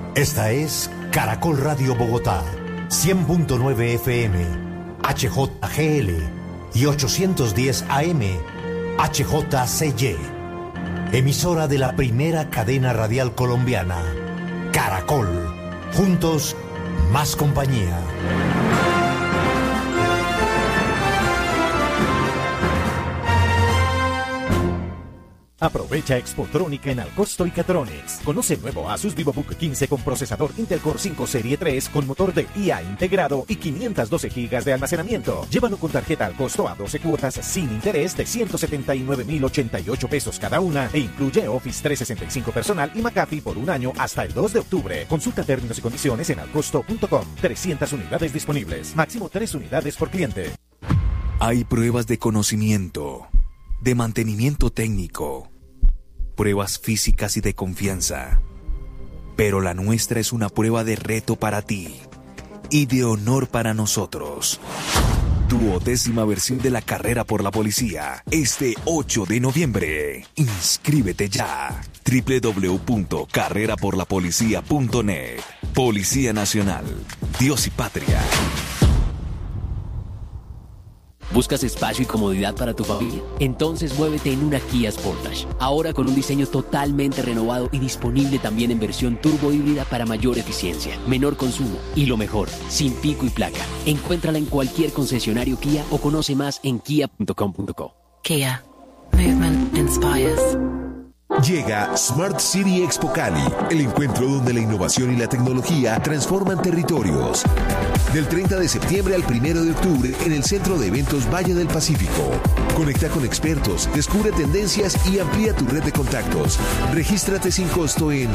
Esta es Caracol Radio Bogotá, 100.9 FM, HJGL y 810 AM, HJCY. Emisora de la primera cadena radial colombiana, Caracol. Juntos, más compañía. Aprovecha Expotrónica en Alcosto y Catronics. Conoce el nuevo Asus VivoBook 15 con procesador Intel Core 5 Serie 3 con motor de IA integrado y 512 GB de almacenamiento. Llévalo con tarjeta Alcosto a 12 cuotas sin interés de 179.088 pesos cada una e incluye Office 365 personal y McAfee por un año hasta el 2 de octubre. Consulta términos y condiciones en alcosto.com. 300 unidades disponibles. Máximo 3 unidades por cliente. Hay pruebas de conocimiento, de mantenimiento técnico, pruebas físicas y de confianza. Pero la nuestra es una prueba de reto para ti y de honor para nosotros. Tu 10ª versión de la carrera por la policía, este 8 de noviembre. Inscríbete ya. www.carreraporlapolicía.net. Policía Nacional. Dios y Patria. ¿Buscas espacio y comodidad para tu familia? Entonces muévete en una Kia Sportage. Ahora con un diseño totalmente renovado y disponible también en versión turbo híbrida para mayor eficiencia, menor consumo y lo mejor, sin pico y placa. Encuéntrala en cualquier concesionario Kia o conoce más en kia.com.co. Kia. Movement inspires. Llega Smart City Expo Cali, el encuentro donde la innovación y la tecnología transforman territorios. Del 30 de septiembre al 1 de octubre en el Centro de Eventos Valle del Pacífico. Conecta con expertos, descubre tendencias y amplía tu red de contactos. Regístrate sin costo en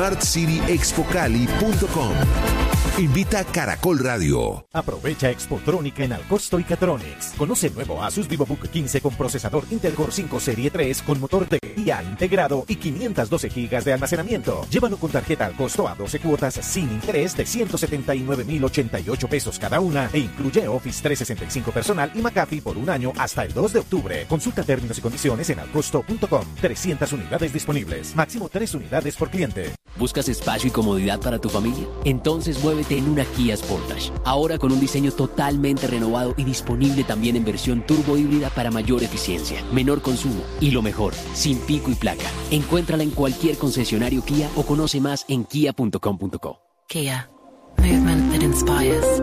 smartcityexpocali.com. Invita Caracol Radio. Aprovecha Expotrónica en Alcosto y Catronics. Conoce el nuevo Asus VivoBook 15 con procesador Intel Core 5 Serie 3 con motor de IA integrado y 512 GB de almacenamiento. Llévalo con tarjeta Alcosto a 12 cuotas sin interés de 179.088 pesos cada una e incluye Office 365 personal y McAfee por un año hasta el 2 de octubre. Consulta términos y condiciones en alcosto.com. 300 unidades disponibles. Máximo 3 unidades por cliente. ¿Buscas espacio y comodidad para tu familia? Entonces muévete en una Kia Sportage. Ahora con un diseño totalmente renovado y disponible también en versión turbo híbrida para mayor eficiencia, menor consumo y lo mejor, sin pico y placa. Encuéntrala en cualquier concesionario Kia o conoce más en kia.com.co. Kia. Movement that inspires.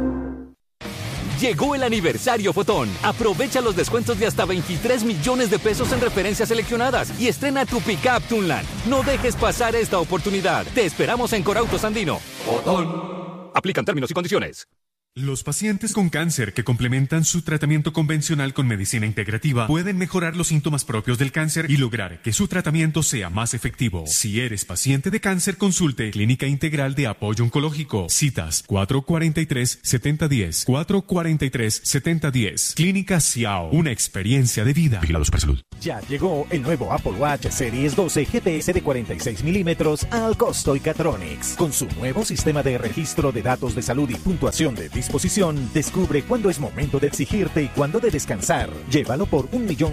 Llegó el aniversario Fotón. Aprovecha los descuentos de hasta 23 millones de pesos en referencias seleccionadas y estrena tu Pickup Tunland. No dejes pasar esta oportunidad. Te esperamos en Corautos Andino. Fotón. Aplican términos y condiciones. Los pacientes con cáncer que complementan su tratamiento convencional con medicina integrativa pueden mejorar los síntomas propios del cáncer y lograr que su tratamiento sea más efectivo. Si eres paciente de cáncer, consulte Clínica Integral de Apoyo Oncológico. Citas 443-7010. 443-7010. Clínica Ciao. Una experiencia de vida. Vigilados por salud. Ya llegó el nuevo Apple Watch Series 12 GPS de 46 milímetros a Alcosto y Catronics. Con su nuevo sistema de registro de datos de salud y puntuación de disposición, descubre cuándo es momento de exigirte y cuándo de descansar. Llévalo por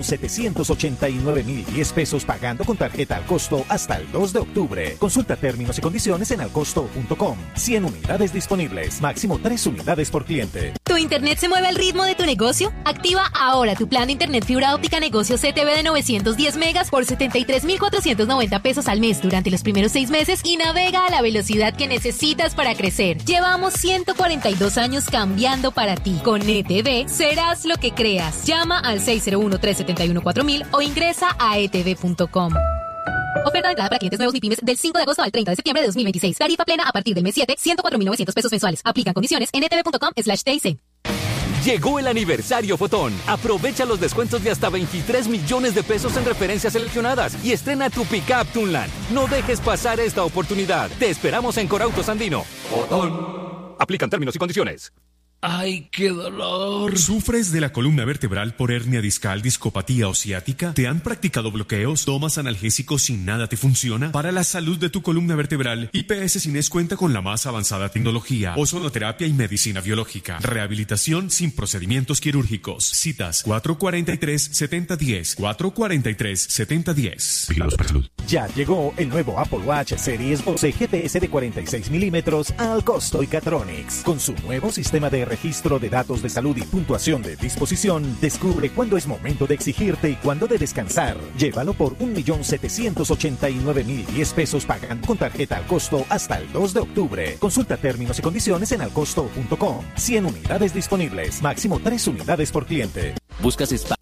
1.789.010 pesos pagando con tarjeta Alcosto hasta el 2 de octubre. Consulta términos y condiciones en alcosto.com. 100 unidades disponibles. Máximo 3 unidades por cliente. ¿Tu internet se mueve al ritmo de tu negocio? Activa ahora tu plan de internet fibra óptica negocio CTV de 910 megas por 73.490 pesos al mes durante los primeros 6 meses y navega a la velocidad que necesitas para crecer. Llevamos 142 años cambiando para ti. Con ETV serás lo que creas. Llama al 601-371-4000 o ingresa a etv.com. Oferta de entrada para clientes nuevos y pymes del 5 de agosto al 30 de septiembre de 2026. Tarifa plena a partir del mes 7, 104.900 pesos mensuales. Aplican condiciones en etv.com/TIC. Llegó el aniversario Fotón. Aprovecha los descuentos de hasta 23 millones de pesos en referencias seleccionadas y estrena tu Pickup Tunland. No dejes pasar esta oportunidad. Te esperamos en Corautos Andino. Fotón. Aplican términos y condiciones. ¡Ay, qué dolor! ¿Sufres de la columna vertebral por hernia discal, discopatía o ciática? ¿Te han practicado bloqueos? ¿Tomas analgésicos y nada te funciona? Para la salud de tu columna vertebral, IPS Cines cuenta con la más avanzada tecnología, ozonoterapia y medicina biológica. Rehabilitación sin procedimientos quirúrgicos. Citas 443-7010. 443-7010. Vigilados para salud. Ya llegó el nuevo Apple Watch Series 12 GTS de 46 milímetros al costo y Catronics. Con su nuevo sistema de registro de datos de salud y puntuación de disposición, descubre cuándo es momento de exigirte y cuándo de descansar. Llévalo por 1.789.010 pesos pagando con tarjeta al costo hasta el 2 de octubre. Consulta términos y condiciones en alcosto.com. 100 unidades disponibles, máximo 3 unidades por cliente. ¿Buscas espacio?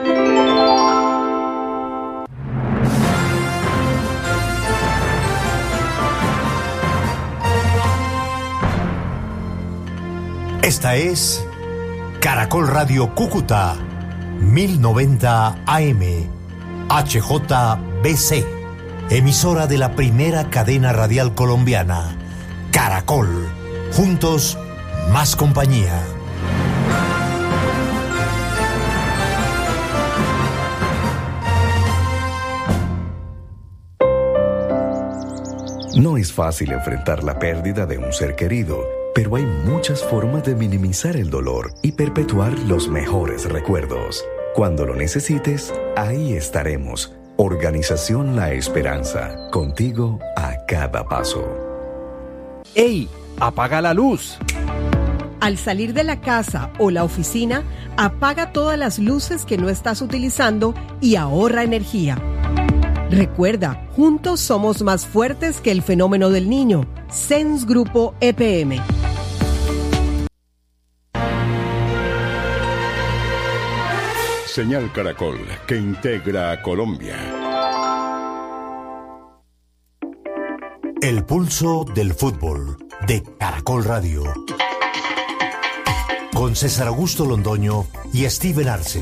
Esta es Caracol Radio Cúcuta, 1090 AM, HJBC, emisora de la primera cadena radial colombiana, Caracol, juntos, más compañía. No es fácil enfrentar la pérdida de un ser querido, pero hay muchas formas de minimizar el dolor y perpetuar los mejores recuerdos. Cuando lo necesites, ahí estaremos. Organización La Esperanza, contigo a cada paso. ¡Ey! ¡Apaga la luz! Al salir de la casa o la oficina, apaga todas las luces que no estás utilizando y ahorra energía. Recuerda, juntos somos más fuertes que el fenómeno del niño. SENS Grupo EPM. Señal Caracol, que integra a Colombia. El pulso del fútbol de Caracol Radio. Con César Augusto Londoño y Steven Arce.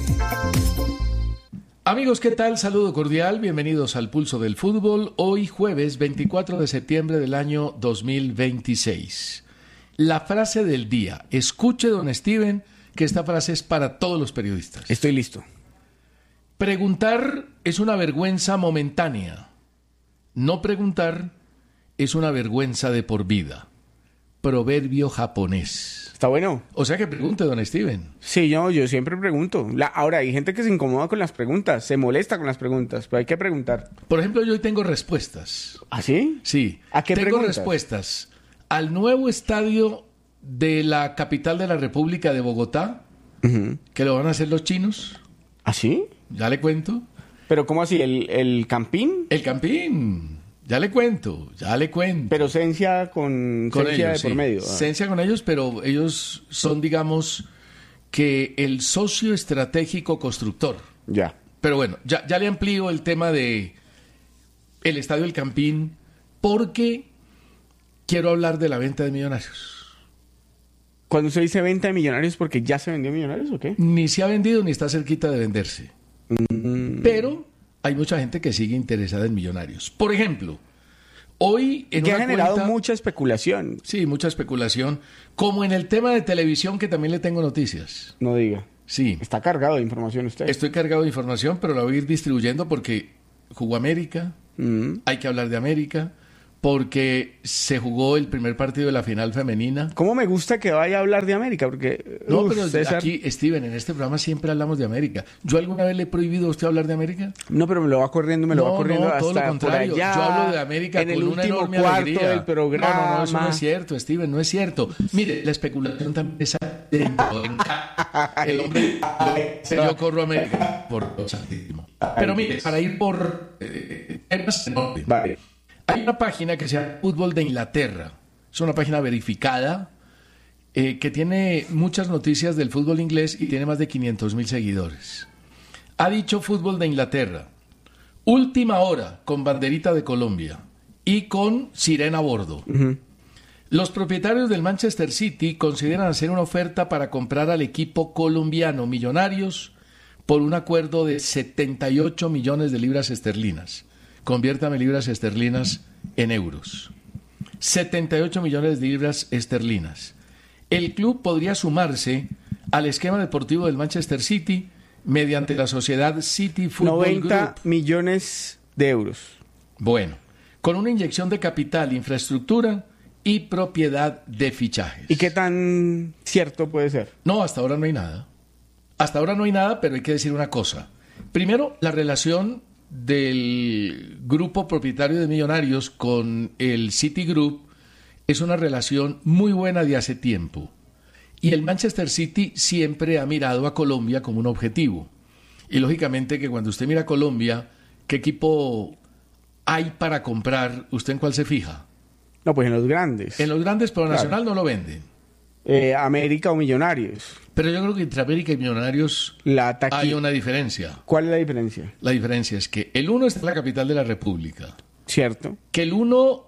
Amigos, ¿qué tal? Saludo cordial, bienvenidos al Pulso del Fútbol, hoy jueves 24 de septiembre del año 2026. La frase del día, escuche don Steven, que esta frase es para todos los periodistas. Estoy listo. Preguntar es una vergüenza momentánea, no preguntar es una vergüenza de por vida. Proverbio japonés. ¿Está bueno? O sea que pregunte, don Steven. Sí, yo siempre pregunto. Ahora, hay gente que se incomoda con las preguntas, se molesta con las preguntas, pero hay que preguntar. Por ejemplo, yo hoy tengo respuestas. ¿Ah, sí? Sí. ¿A qué tengo preguntas? Respuestas al nuevo estadio de la capital de la República de Bogotá, que lo van a hacer los chinos. ¿Ah, sí? Ya le cuento. ¿Pero cómo así? ¿El Campín? El Campín. Ya le cuento. Pero Cencia con Cencia ellos, de por medio. Cencia con ellos, pero ellos son, digamos, que el socio estratégico constructor. Ya. Pero bueno, ya le amplío el tema de el Estadio El Campín, porque quiero hablar de la venta de Millonarios. Cuando usted dice venta de Millonarios, ¿porque ya se vendió Millonarios o qué? Ni se ha vendido ni está cerquita de venderse. Pero hay mucha gente que sigue interesada en Millonarios. Por ejemplo, hoy en que una ha generado cuenta, mucha especulación. Sí, mucha especulación. Como en el tema de televisión, que también le tengo noticias. No diga. Sí. Está cargado de información usted. Estoy cargado de información, pero la voy a ir distribuyendo porque jugó América. Hay que hablar de América. Porque se jugó el primer partido de la final femenina. ¿Cómo me gusta que vaya a hablar de América? Porque no, pero César... aquí, Steven, en este programa siempre hablamos de América. ¿Yo alguna vez le he prohibido a usted hablar de América? No, pero me lo va corriendo hasta todo lo contrario. Por allá, yo hablo de América en con el una último enorme cuarto alegría. Del programa. No, eso no es cierto, Steven, no es cierto. Mire, la especulación también es dentro. El hombre, yo corro a América por lo santísimo. Pero mire, para ir por temas en orden. Vale. Hay una página que se llama Fútbol de Inglaterra. Es una página verificada que tiene muchas noticias del fútbol inglés y tiene más de 500,000 seguidores. Ha dicho Fútbol de Inglaterra: última hora con banderita de Colombia y con sirena a bordo. Los propietarios del Manchester City consideran hacer una oferta para comprar al equipo colombiano Millonarios por un acuerdo de 78 millones de libras esterlinas. Conviértame libras esterlinas en euros. 78 millones de libras esterlinas. el club podría sumarse al esquema deportivo del Manchester City mediante la sociedad City Football 90 Group. millones de euros. Bueno, con una inyección de capital, infraestructura y propiedad de fichajes. ¿Y qué tan cierto puede ser? No, hasta ahora no hay nada. Hasta ahora no hay nada, pero hay que decir una cosa. Primero, la relación del grupo propietario de Millonarios con el Citigroup es una relación muy buena de hace tiempo. Y el Manchester City siempre ha mirado a Colombia como un objetivo. Y lógicamente que cuando usted mira a Colombia, ¿qué equipo hay para comprar? ¿Usted en cuál se fija? No, pues en los grandes. En los grandes, pero Claro. Nacional no lo venden. América o Millonarios. Pero yo creo que entre América y Millonarios hay una diferencia. ¿Cuál es la diferencia? La diferencia es que el uno está en la capital de la República. Cierto. Que el uno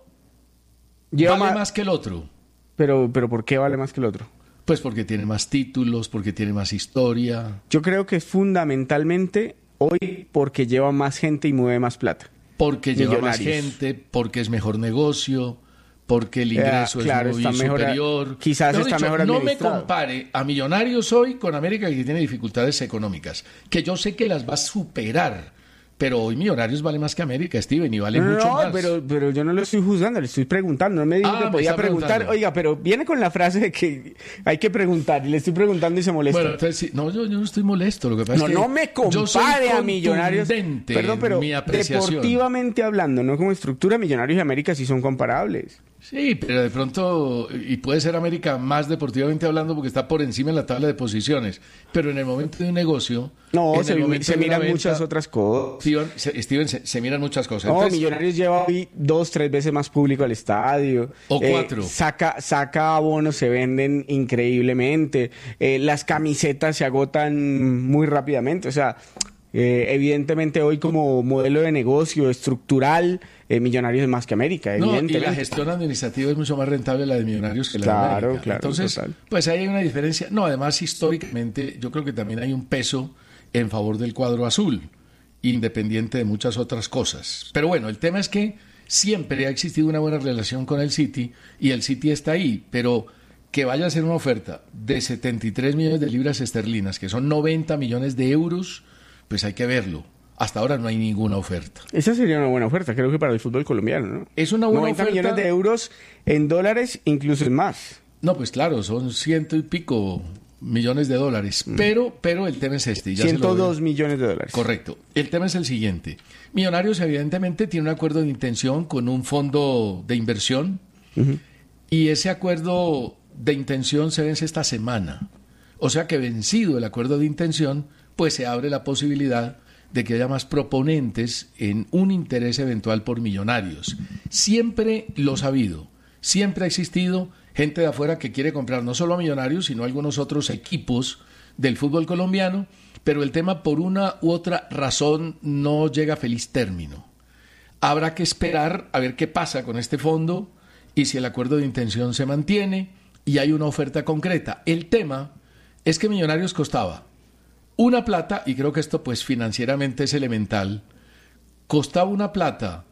Lleva vale más que el otro. Pero ¿por qué vale más que el otro? Pues porque tiene más títulos, porque tiene más historia. Yo creo que es fundamentalmente hoy porque lleva más gente y mueve más plata. Porque lleva más Millonarios. gente, porque es mejor negocio, porque el ingreso claro, es muy está mejor, superior. quizás Mejor está dicho, mejor no me administrado. compare a Millonarios hoy con América, que tiene dificultades económicas, que yo sé que las va a superar. Pero hoy Millonarios vale más que América, Steven, y vale mucho más. pero yo no lo estoy juzgando, le estoy preguntando. No me dijo que me podía está preguntar. preguntando. Oiga, pero viene con la frase de que hay que preguntar y le estoy preguntando y se molesta. Bueno, entonces, sí, no, yo no estoy molesto. Lo que pasa No, es que no me yo soy compare a Millonarios. contundente Perdón, pero en mi apreciación. deportivamente hablando, no como estructura, Millonarios y América sí son comparables. Sí, pero de pronto, y puede ser América más deportivamente hablando porque está por encima en la tabla de posiciones, pero en el momento de un negocio... No, en se el momento se de una miran venta, muchas otras cosas. Steven, se miran muchas cosas. No, Entonces, Millonarios lleva hoy 2-3 veces más público al estadio. O 4. Saca abonos, se venden increíblemente. Las camisetas se agotan muy rápidamente. O sea, evidentemente hoy como modelo de negocio estructural, Millonarios es más que América, no, y evidentemente. la gestión administrativa es mucho más rentable la de Millonarios que la Claro, de América. claro, Entonces, total. pues ahí hay una diferencia. No, además, históricamente, yo creo que también hay un peso en favor del cuadro azul, independiente de muchas otras cosas. Pero bueno, el tema es que siempre ha existido una buena relación con el City y el City está ahí, pero que vaya a ser una oferta de 73 millones de libras esterlinas, que son 90 millones de euros, pues hay que verlo. Hasta ahora no hay ninguna oferta. Esa sería una buena oferta, creo que para el fútbol colombiano, ¿no? Es una buena 90 oferta. millones de euros en dólares, incluso es más. No, pues claro, son 100 y pico millones de dólares. Pero el tema es este. Ya 102 millones de dólares. Correcto. El tema es el siguiente. Millonarios evidentemente tiene un acuerdo de intención con un fondo de inversión y ese acuerdo de intención se vence esta semana. O sea que vencido el acuerdo de intención, pues se abre la posibilidad de que haya más proponentes en un interés eventual por Millonarios. Siempre lo ha habido, siempre ha existido gente de afuera que quiere comprar no solo a Millonarios, sino a algunos otros equipos del fútbol colombiano, pero el tema por una u otra razón no llega a feliz término. Habrá que esperar a ver qué pasa con este fondo y si el acuerdo de intención se mantiene y hay una oferta concreta. El tema es que Millonarios costaba una plata, y creo que esto pues financieramente es elemental, costaba una plata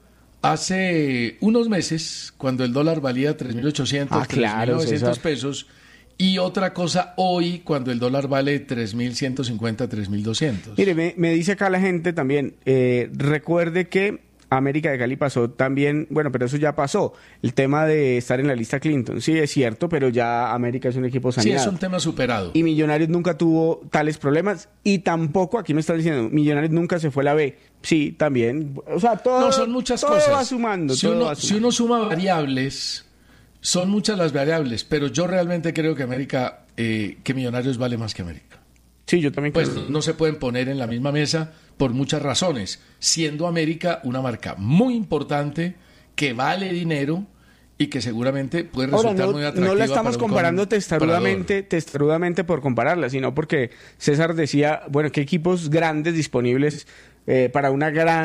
hace unos meses, cuando el dólar valía 3.800, 3.900 pesos, y otra cosa hoy, cuando el dólar vale 3.150, 3.200. Mire, me dice acá la gente también, recuerde que América de Cali pasó también, bueno, pero eso ya pasó, el tema de estar en la lista Clinton, sí, es cierto, pero ya América es un equipo saneado. Sí, es un tema superado. Y Millonarios nunca tuvo tales problemas, y tampoco, aquí me están diciendo, Millonarios nunca se fue a la B, sí, también, o sea, todo, no, son muchas todo cosas. Va sumando, si uno suma variables, son muchas las variables, pero yo realmente creo que América, que Millonarios vale más que América. Sí, yo también creo. Pues no se pueden poner en la misma mesa por muchas razones, siendo América una marca muy importante, que vale dinero y que seguramente puede resultar muy atractiva. No la estamos comparando testarudamente por compararla, sino porque César decía, bueno, qué equipos grandes disponibles para un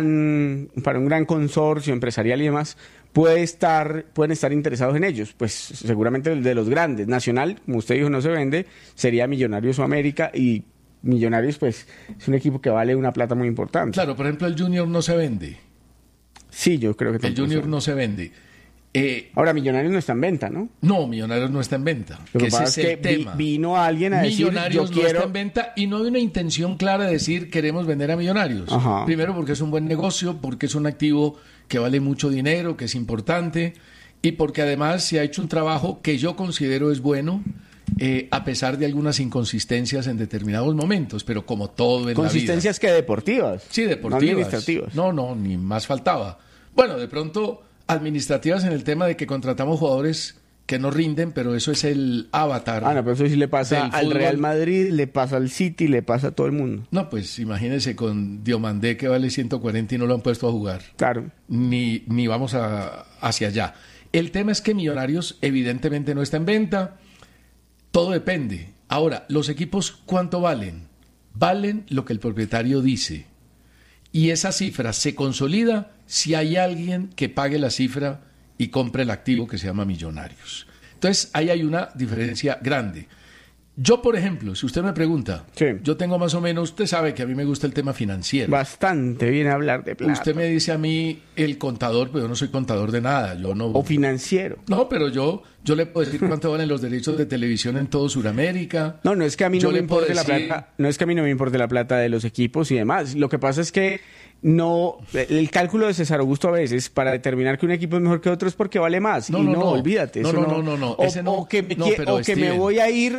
gran consorcio empresarial y demás pueden estar interesados en ellos. Pues seguramente el de los grandes. Nacional, como usted dijo, no se vende, sería Millonarios o América, y Millonarios pues es un equipo que vale una plata muy importante. Claro, por ejemplo, el Junior no se vende. Sí, yo creo que el Junior no se vende. Ahora, Millonarios no está en venta, ¿no? No, Millonarios no está en venta. Lo que ese pasa es es el que tema. vino alguien a decir, Millonarios yo quiero... no está en venta y no hay una intención clara de decir queremos vender a Millonarios. Ajá. Primero porque es un buen negocio, porque es un activo que vale mucho dinero, que es importante y porque además se ha hecho un trabajo que yo considero es bueno, a pesar de algunas inconsistencias en determinados momentos, pero como todo en la vida. ¿Consistencias que deportivas? Sí, deportivas. No administrativas. No, ni más faltaba. Bueno, de pronto administrativas en el tema de que contratamos jugadores que no rinden, pero eso es el avatar. No, pero eso sí le pasa del al fútbol. Real Madrid, le pasa al City, le pasa a todo el mundo. No, pues imagínense con Diomandé que vale 140 y no lo han puesto a jugar. Claro. Ni vamos hacia allá. El tema es que Millonarios evidentemente no está en venta. Todo depende. Ahora, los equipos, ¿cuánto valen? Valen lo que el propietario dice. Y esa cifra se consolida si hay alguien que pague la cifra y compre el activo que se llama Millonarios. Entonces, ahí hay una diferencia grande. Yo, por ejemplo, si usted me pregunta, yo tengo más o menos, usted sabe que a mí me gusta el tema financiero. Bastante bien hablar de plata. Usted me dice a mí el contador, pero yo no soy contador de nada. Yo no. O financiero. No, pero yo le puedo decir cuánto valen los derechos de televisión en todo Sudamérica. No es que a mí no me importe la decir... plata. No es que a mí no me importe la plata de los equipos y demás. Lo que pasa es que no, el cálculo de César Augusto a veces para determinar que un equipo es mejor que otro es porque vale más. No, olvídate. No. O que me voy a ir,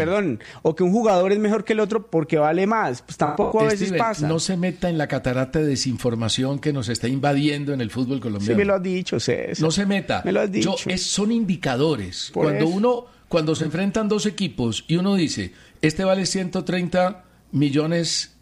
o que un jugador es mejor que el otro porque vale más. Pues tampoco a veces pasa. No se meta en la catarata de desinformación que nos está invadiendo en el fútbol colombiano. Sí, me lo has dicho, César. No se meta. Me lo has dicho. Son indicadores. Por Cuando se enfrentan dos equipos y uno dice, este vale 130 millones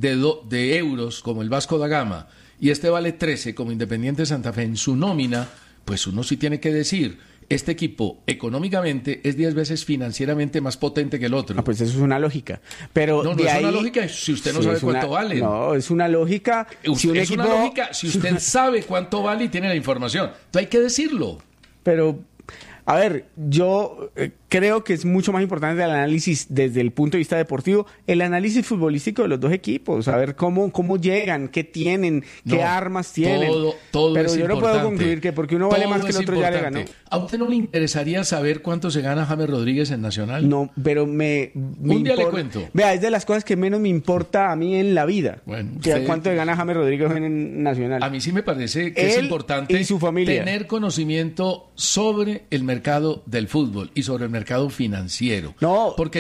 de euros como el Vasco da Gama y este vale 13 como Independiente Santa Fe en su nómina, pues uno sí tiene que decir, este equipo económicamente es 10 veces financieramente más potente que el otro. Pues eso es una lógica. Pero no es una lógica si usted no sabe cuánto vale. No, es una lógica. Una lógica si usted sabe cuánto vale y tiene la información. Entonces hay que decirlo. Pero... A ver, yo creo que es mucho más importante el análisis desde el punto de vista deportivo, el análisis futbolístico de los dos equipos, a ver cómo llegan, qué tienen, qué armas tienen. Todo pero es yo no puedo concluir que porque uno vale más que el otro ya le ganó. ¿A usted no le interesaría saber cuánto se gana James Rodríguez en Nacional? No, pero un día le cuento. Vea, es de las cosas que menos me importa a mí en la vida. Bueno, ¿cuánto gana James Rodríguez en Nacional? A mí sí me parece que es importante y su familia. Tener conocimiento sobre el mercado del fútbol y sobre el mercado financiero. No, porque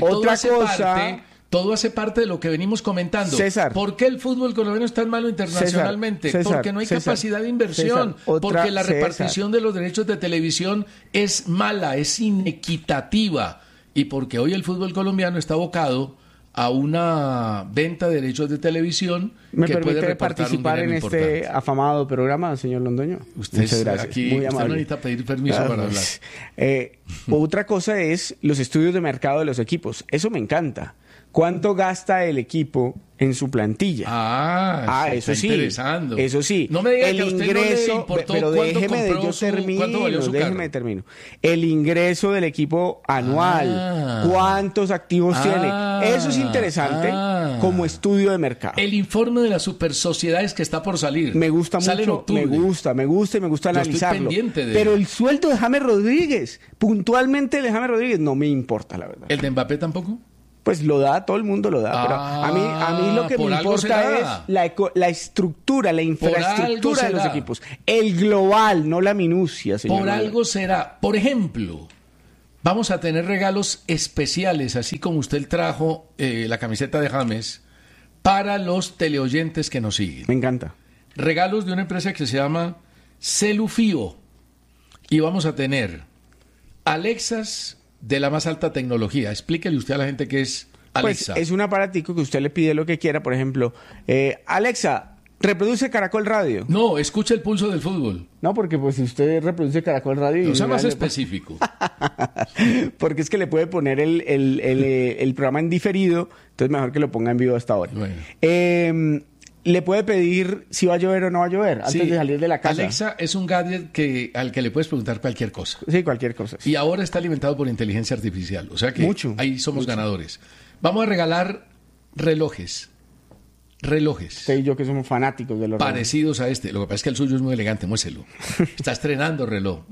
todo hace parte de lo que venimos comentando. César. ¿Por qué el fútbol colombiano es tan malo internacionalmente? Porque no hay capacidad de inversión. Porque la repartición de los derechos de televisión es mala, es inequitativa. Y porque hoy el fútbol colombiano está abocado a una venta de derechos de televisión ¿Me que puede permite participar en importante. Este afamado programa, señor Londoño? Muchas gracias. Aquí, muy amable. Usted no necesita pedir permiso para hablar. Otra cosa es los estudios de mercado de los equipos. Eso me encanta. ¿Cuánto gasta el equipo en su plantilla? Eso sí. Interesando. Eso sí. No me diga el que a usted ingreso, no le importó pero cuánto valió su carro. Termino. El ingreso del equipo anual. ¿Cuántos activos tiene? Eso es interesante como estudio de mercado. El informe de las supersociedades que está por salir. Me gusta Sale mucho. en Me gusta analizarlo. Estoy pendiente de pero el sueldo de James Rodríguez, puntualmente el de James Rodríguez, no me importa, la verdad. ¿El de Mbappé tampoco? Pues lo da, todo el mundo lo da. Pero a mí lo que me importa es la estructura, la infraestructura de los equipos. El global, no la minucia, señor. Por algo será. Por ejemplo, vamos a tener regalos especiales, así como usted trajo la camiseta de James, para los teleoyentes que nos siguen. Me encanta. Regalos de una empresa que se llama Celufío. Y vamos a tener Alexas de la más alta tecnología. Explíquele usted a la gente qué es Alexa. Pues es un aparatico que usted le pide lo que quiera. Por ejemplo, Alexa, reproduce Caracol Radio. No, escucha el pulso del fútbol. No, porque pues si usted reproduce Caracol Radio... No sea más específico. Porque es que le puede poner el programa en diferido, entonces mejor que lo ponga en vivo hasta ahora. Bueno. Le puede pedir si va a llover o no va a llover antes de salir de la casa. Alexa es un gadget al que le puedes preguntar cualquier cosa. Sí, cualquier cosa. Sí. Y ahora está alimentado por inteligencia artificial. O sea que ahí somos ganadores. Vamos a regalar relojes. Usted y yo que somos fanáticos de los parecidos a este. Lo que pasa es que el suyo es muy elegante, muéselo. Está estrenando reloj. Uy,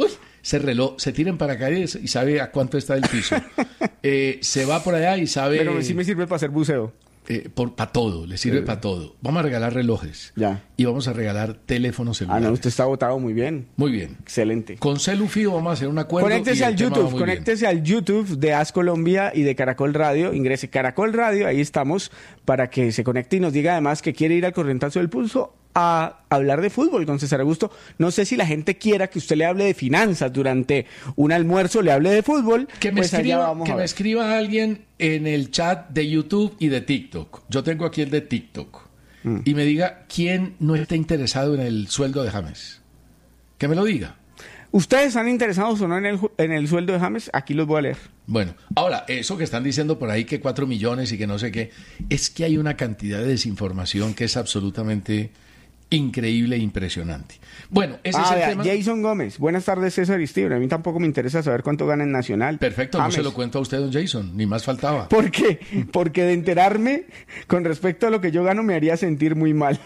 ese reloj, se tira en paracaídas y sabe a cuánto está el piso. Se va por allá y sabe... Pero sí me sirve para hacer buceo. Para todo, le sirve para todo. Vamos a regalar relojes. Ya. Y vamos a regalar teléfonos celulares. Ah, no, usted está votado muy bien. Muy bien. Excelente. Con Celufío vamos a hacer un acuerdo. Conéctese al YouTube de As Colombia y de Caracol Radio. Ingrese Caracol Radio, ahí estamos, para que se conecte y nos diga además que quiere ir al corrientazo del pulso a hablar de fútbol con César Augusto. No sé si la gente quiera que usted le hable de finanzas durante un almuerzo, le hable de fútbol. Que me escriba alguien en el chat de YouTube y de TikTok. Yo tengo aquí el de TikTok. Y me diga quién no está interesado en el sueldo de James. Que me lo diga. ¿Ustedes están interesados o no en el sueldo de James? Aquí los voy a leer. Bueno, ahora, eso que están diciendo por ahí que 4 millones y que no sé qué, es que hay una cantidad de desinformación que es absolutamente increíble e impresionante. Bueno, ese es el tema. Jason Gómez, buenas tardes, César y Steven. A mí tampoco me interesa saber cuánto gana en Nacional. Perfecto, James. No se lo cuento a usted, don Jason, ni más faltaba. ¿Por qué? Porque de enterarme con respecto a lo que yo gano me haría sentir muy mal.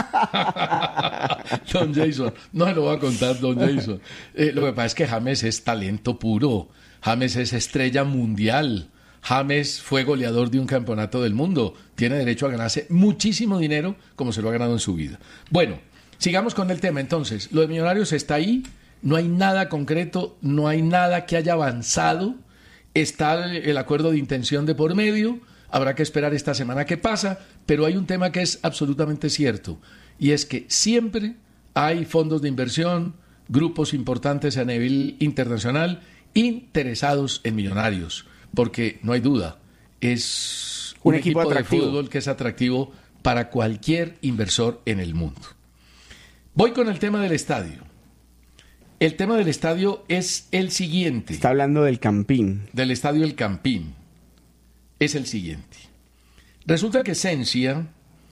Don Jason, no se lo voy a contar, don Jason. Lo que pasa es que James es talento puro, James es estrella mundial. James fue goleador de un campeonato del mundo. Tiene derecho a ganarse muchísimo dinero como se lo ha ganado en su vida. Bueno, sigamos con el tema entonces. Lo de Millonarios está ahí, no hay nada concreto, no hay nada que haya avanzado. Está el acuerdo de intención de por medio, habrá que esperar esta semana qué pasa, pero hay un tema que es absolutamente cierto, y es que siempre hay fondos de inversión, grupos importantes a nivel internacional interesados en Millonarios. Porque no hay duda, es un equipo de fútbol que es atractivo para cualquier inversor en el mundo. Voy con el tema del estadio. El tema del estadio es el siguiente. Está hablando del Campín. Del estadio El Campín. Es el siguiente. Resulta que Sensia,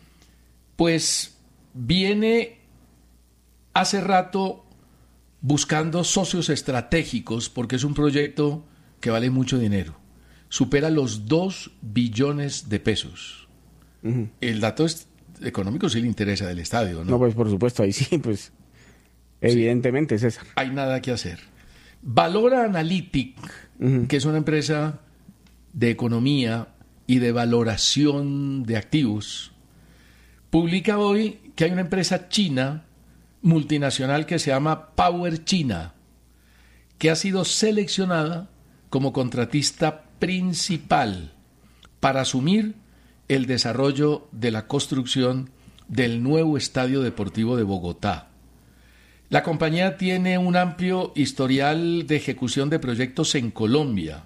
pues, viene hace rato buscando socios estratégicos porque es un proyecto que vale mucho dinero. Supera los 2 billones de pesos. El dato económico sí le interesa del estadio, ¿no? No, pues por supuesto, ahí sí, pues evidentemente, César. Hay nada que hacer. Valora Analytic, que es una empresa de economía y de valoración de activos, publica hoy que hay una empresa china multinacional que se llama Power China, que ha sido seleccionada como contratista principal para asumir el desarrollo de la construcción del nuevo Estadio Deportivo de Bogotá. La compañía tiene un amplio historial de ejecución de proyectos en Colombia.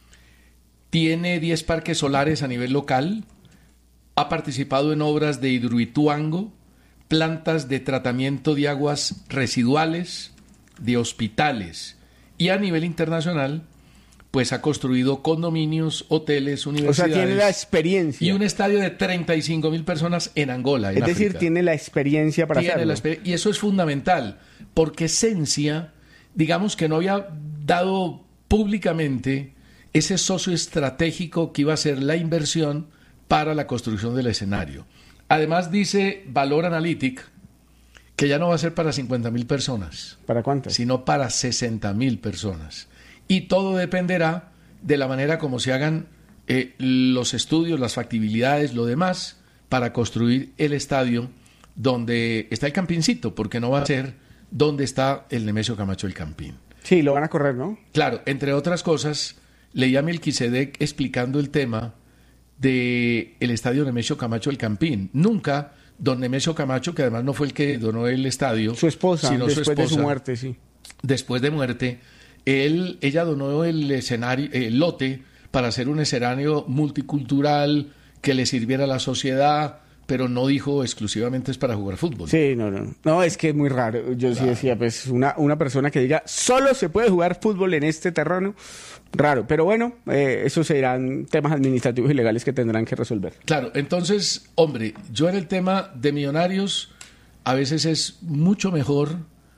Tiene 10 parques solares a nivel local, ha participado en obras de Hidroituango, plantas de tratamiento de aguas residuales, de hospitales, y a nivel internacional pues ha construido condominios, hoteles, universidades. O sea, tiene la experiencia. Y un estadio de 35.000 personas en Angola, en África. Es decir, tiene la experiencia para hacerlo. Y eso es fundamental, porque Sensia, digamos que no había dado públicamente ese socio estratégico que iba a ser la inversión para la construcción del escenario. Además dice Valor Analytic que ya no va a ser para 50.000 personas. ¿Para cuántas? Sino para 60.000 personas. Y todo dependerá de la manera como se hagan los estudios, las factibilidades, lo demás, para construir el estadio donde está el Campincito, porque no va a ser donde está el Nemesio Camacho El Campín. Sí, lo van a correr, ¿no? Claro, entre otras cosas, leí a Melquisedec explicando el tema del estadio Nemesio Camacho El Campín. Nunca don Nemesio Camacho, que además no fue el que donó el estadio, su esposa, sino después su esposa, de su muerte, sí. Después de muerte, ella donó el escenario, el lote, para hacer un escenario multicultural que le sirviera a la sociedad, pero no dijo exclusivamente es para jugar fútbol. Sí, no, es que es muy raro. Yo sí decía, pues una persona que diga solo se puede jugar fútbol en este terreno, raro. Pero bueno, eso serán temas administrativos y legales que tendrán que resolver. Claro, entonces, hombre, yo en el tema de Millonarios, a veces es mucho mejor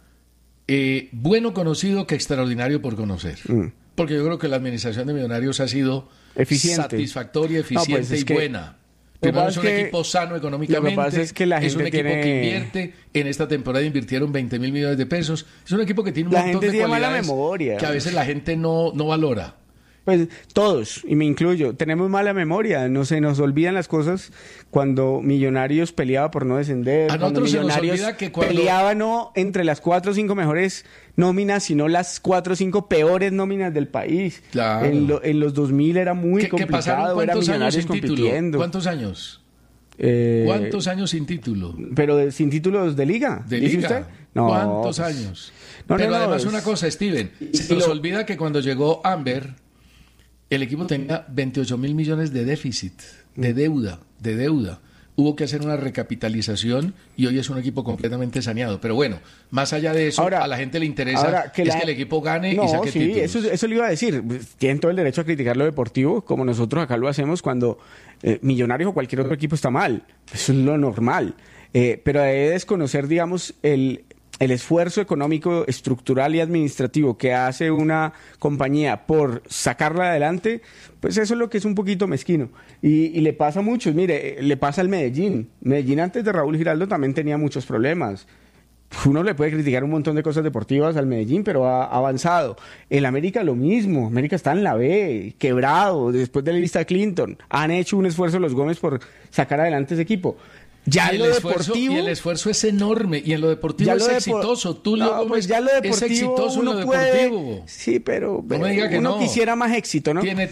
bueno conocido que extraordinario por conocer. Porque yo creo que la administración de Millonarios ha sido eficiente, satisfactoria, eficiente y buena. Primero es un equipo sano económicamente. Lo que pasa es que la gente es un equipo que invierte. En esta temporada invirtieron 20.000 millones de pesos. Es un equipo que tiene un montón de cualidades mala memoria, que a veces la gente no valora. Pues todos, y me incluyo, tenemos mala memoria, no se nos olvidan las cosas cuando Millonarios peleaba por no descender, cuando Millonarios peleaba no entre las 4 o 5 mejores nóminas, sino las 4 o 5 peores nóminas del país. Claro. En los 2000 era muy complicado, pasaron era Millonarios compitiendo. ¿Cuántos años? ¿Cuántos años sin título? Pero sin títulos de liga, ¿de dice liga? usted? No, ¿Cuántos años? Pero además una cosa, Steven, se nos olvida que cuando llegó Amber, el equipo tenía 28.000 millones de déficit, de deuda. Hubo que hacer una recapitalización y hoy es un equipo completamente saneado. Pero bueno, más allá de eso, a la gente le interesa que el equipo gane y saque títulos. Eso le iba a decir. Tienen todo el derecho a criticar lo deportivo, como nosotros acá lo hacemos cuando Millonarios o cualquier otro equipo está mal. Eso es lo normal. Pero debe desconocer, digamos, el esfuerzo económico, estructural y administrativo que hace una compañía por sacarla adelante, pues eso es lo que es un poquito mezquino. Y le pasa a muchos. Mire, le pasa al Medellín. Medellín antes de Raúl Giraldo también tenía muchos problemas. Uno le puede criticar un montón de cosas deportivas al Medellín, pero ha avanzado. El América lo mismo. América está en la B, quebrado, después de la lista de Clinton. Han hecho un esfuerzo los Gómez por sacar adelante ese equipo. Ya lo deportivo, y el esfuerzo es enorme y en lo deportivo es exitoso. Pues ya lo deportivo es exitoso en lo deportivo. Sí, pero no me diga que uno quisiera más éxito, ¿no? Tiene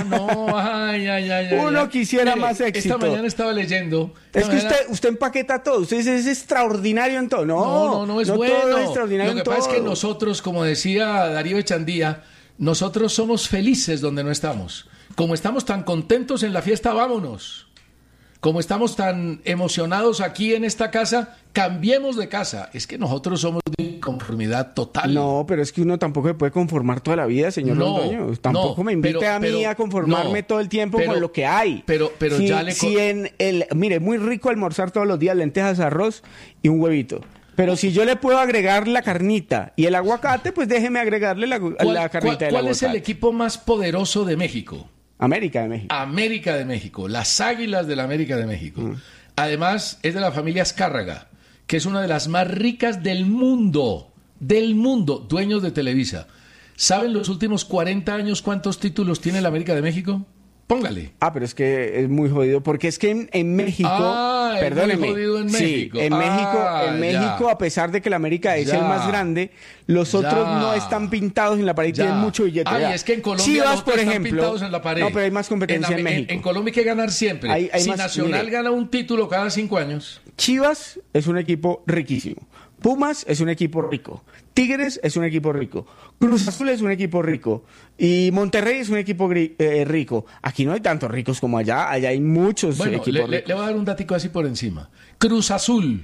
uno quisiera más éxito. Esta mañana estaba leyendo. Es que usted empaqueta todo. Usted es extraordinario en todo. No es bueno. Todo es extraordinario lo que pasa es que nosotros, como decía Darío Echandía, nosotros somos felices donde no estamos. Como estamos tan contentos en la fiesta, vámonos. Como estamos tan emocionados aquí en esta casa, cambiemos de casa. Es que nosotros somos de conformidad total. No, pero es que uno tampoco se puede conformar toda la vida, señor Londoño. Tampoco me invite a mí a conformarme todo el tiempo con lo que hay. Pero ya le... Mire, muy rico almorzar todos los días lentejas, arroz y un huevito. Pero si yo le puedo agregar la carnita y el aguacate, pues déjeme agregarle la carnita del aguacate. ¿Cuál es el equipo más poderoso de México? América de México. América de México, las Águilas de la América de México. Además, es de la familia Azcárraga, que es una de las más ricas del mundo, dueños de Televisa. ¿Saben los últimos 40 años cuántos títulos tiene la América de México? Póngale. Pero es que es muy jodido, porque es que en México, perdóneme, es muy jodido en México. Sí, en México, a pesar de que la América es el más grande, los otros no están pintados en la pared, tienen mucho billete. Es que en Colombia Chivas, por ejemplo, están pintados en la pared. No, pero hay más competencia en México. En Colombia hay que ganar siempre. Si Nacional gana un título cada 5 años. Chivas es un equipo riquísimo. Pumas es un equipo rico. Tigres es un equipo rico. Cruz Azul es un equipo rico. Y Monterrey es un equipo rico. Aquí no hay tantos ricos como allá. Allá hay muchos equipos ricos. Le voy a dar un datico así por encima. Cruz Azul,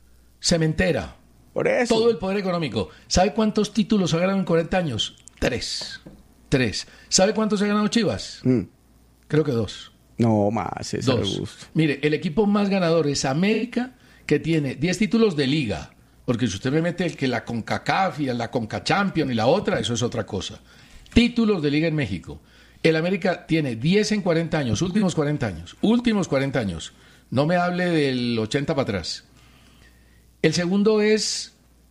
Cementera. Por eso. Todo el poder económico. ¿Sabe cuántos títulos ha ganado en 40 años? 3. ¿Sabe cuántos ha ganado Chivas? Creo que 2. No, más. 2. Mire, el equipo más ganador es América, que tiene 10 títulos de liga. Porque si usted me mete el que la CONCACAF y la CONCACHAMPION y la otra, eso es otra cosa. Títulos de liga en México. El América tiene 10 en 40 años, últimos 40 años. No me hable del 80 para atrás. El segundo es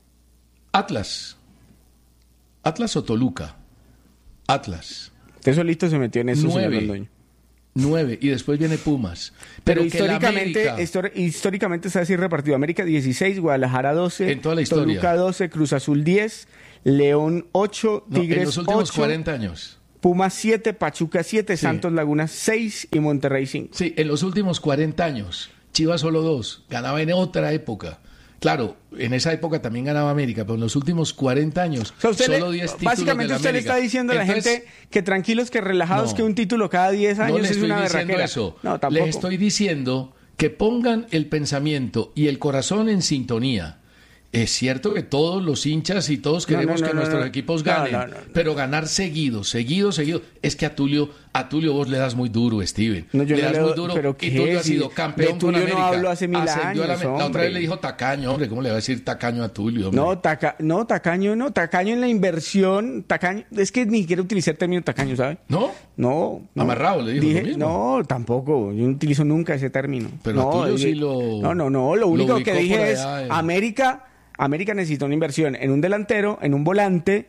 Atlas. ¿Atlas o Toluca? Atlas. Usted solito se metió en eso, 9. señor Londoño. 9, y después viene Pumas. Pero históricamente está así repartido. América 16, Guadalajara 12, en toda la historia. Toluca 12, Cruz Azul 10, León 8, Tigres 8. En los últimos 40 años. Pumas 7, Pachuca 7, Santos Laguna 6 y Monterrey 5. Sí, en los últimos 40 años. Chivas solo 2. Ganaba en otra época. Claro, en esa época también ganaba América, pero en los últimos 40 años solo 10 títulos. Básicamente usted le está diciendo a la gente que tranquilos, que relajados, que un título cada 10 años es una berraquera. Eso. No, tampoco. Les estoy diciendo que pongan el pensamiento y el corazón en sintonía. Es cierto que todos los hinchas y todos queremos que nuestros equipos ganen, pero ganar seguido. Es que a Tulio vos le das muy duro, Steven. No, yo le no das le muy doy, duro pero y Tulio ha sido campeón con América. No hablo hace 1000 años, la otra vez le dijo tacaño, hombre. ¿Cómo le va a decir tacaño a Tulio? Hombre? Tacaño en la inversión. Tacaño, es que ni quiero utilizar el término tacaño, ¿sabe? No. Amarrado, le dijo lo mismo. No, tampoco. Yo no utilizo nunca ese término. Pero a Tulio sí lo... No. Lo único que dije es América necesita una inversión en un delantero, en un volante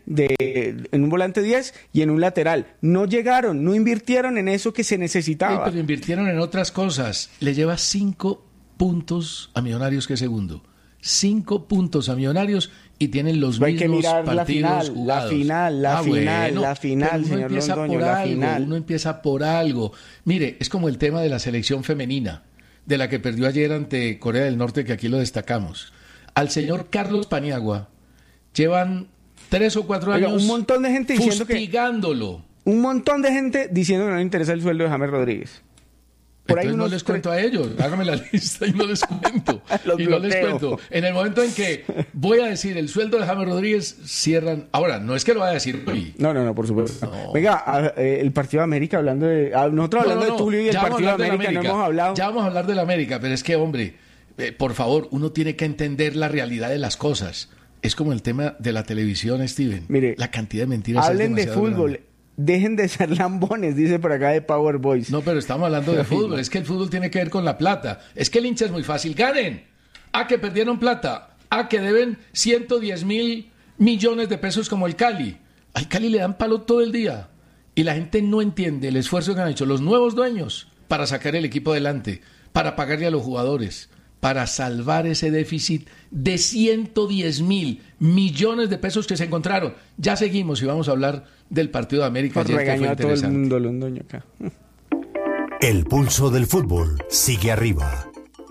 10 y en un lateral. No invirtieron en eso que se necesitaba. Sí, pero invirtieron en otras cosas. Le lleva 5 puntos a Millonarios, que es segundo. 5 puntos a Millonarios y tienen los mismos partidos jugados. La final, señor Londoño, la final. Uno empieza por algo. Mire, es como el tema de la selección femenina, de la que perdió ayer ante Corea del Norte, que aquí lo destacamos. Al señor Carlos Paniagua llevan 3 o 4 años un montón de gente diciendo fustigándolo. Un montón de gente diciendo que no le interesa el sueldo de James Rodríguez. Entonces no les cuento a ellos, hágame la lista y no les cuento. No les cuento. En el momento en que voy a decir el sueldo de James Rodríguez, cierran. Ahora, no es que lo vaya a decir hoy. No, por supuesto. No. Venga, el Partido de América, nosotros hablando de Tulio y el Partido de América, no hemos hablado. Ya vamos a hablar de la América, pero es que, hombre, por favor, uno tiene que entender la realidad de las cosas. Es como el tema de la televisión, Steven. Mire, la cantidad de mentiras. Hablen de fútbol. Grande. Dejen de ser lambones, dice por acá de Power Boys. No, pero estamos hablando de fútbol. Es que el fútbol tiene que ver con la plata. Es que el hincha es muy fácil. ¡Ganen! Que perdieron plata. Que deben 110.000 millones de pesos como el Cali. Al Cali le dan palo todo el día. Y la gente no entiende el esfuerzo que han hecho los nuevos dueños para sacar el equipo adelante, para pagarle a los jugadores, para salvar ese déficit de 110.000 millones de pesos que se encontraron. Ya seguimos y vamos a hablar del Partido de América. Ayer, que fue a todo el mundo, Londoño, acá. El pulso del fútbol sigue arriba.